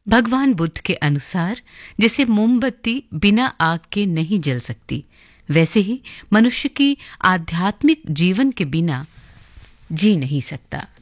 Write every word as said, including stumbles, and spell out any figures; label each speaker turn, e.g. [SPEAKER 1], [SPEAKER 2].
[SPEAKER 1] भगवान बुद्ध के अनुसार जैसे मोमबत्ती बिना आग के नहीं जल सकती, वैसे ही मनुष्य की आध्यात्मिक जीवन के बिना जी नहीं सकता।